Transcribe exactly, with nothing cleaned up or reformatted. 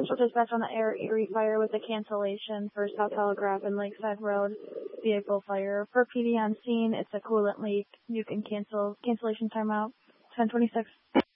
Central Dispatch on the air, Erie Fire with a cancellation for South Telegraph and Lakeside Road vehicle fire. For P D on scene, it's a coolant leak. You can cancel cancellation timeout ten twenty-six.